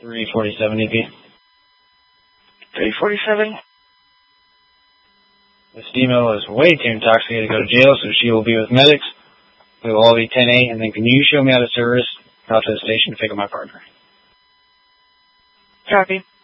347 EP. 347. This female is way too intoxicated to go to jail, so she will be with medics. We will all be 10-8, and then can you show me out of service out to the station to pick up my partner? Copy.